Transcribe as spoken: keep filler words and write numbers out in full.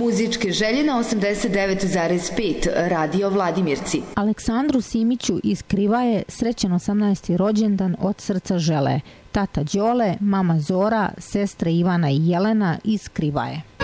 muzičke želje na osamdeset devet zarez pet Radio Vladimirci. Aleksandru Simiću iz Krivaje srećan osamnaesti rođendan od srca žele. Tata Đole, mama Zora, sestre Ivana i Jelena iz Krivaje.